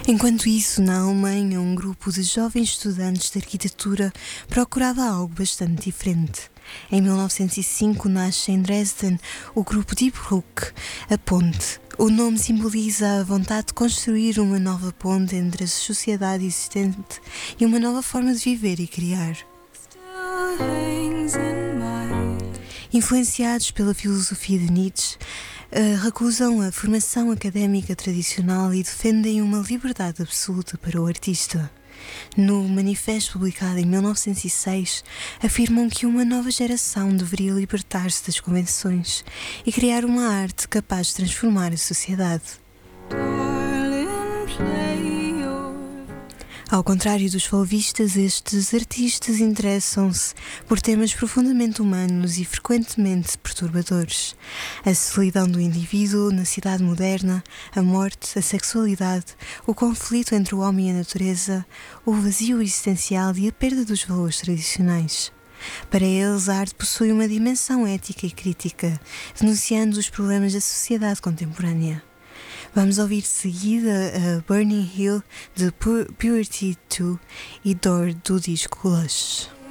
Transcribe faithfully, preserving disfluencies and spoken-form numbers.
Enquanto isso, na Alemanha, um grupo de jovens estudantes de arquitetura procurava algo bastante diferente. Em mil novecentos e cinco nasce em Dresden o grupo Die Brücke, a ponte. O nome simboliza a vontade de construir uma nova ponte entre a sociedade existente e uma nova forma de viver e criar. Influenciados pela filosofia de Nietzsche, uh, recusam a formação académica tradicional e defendem uma liberdade absoluta para o artista. No manifesto publicado em mil novecentos e seis, afirmam que uma nova geração deveria libertar-se das convenções e criar uma arte capaz de transformar a sociedade. Ao contrário dos fauvistas, estes artistas interessam-se por temas profundamente humanos e frequentemente perturbadores. A solidão do indivíduo na cidade moderna, a morte, a sexualidade, o conflito entre o homem e a natureza, o vazio existencial e a perda dos valores tradicionais. Para eles, a arte possui uma dimensão ética e crítica, denunciando os problemas da sociedade contemporânea. Vamos ouvir de seguida a Burning Hill de Purity dois e Door do disco Lush.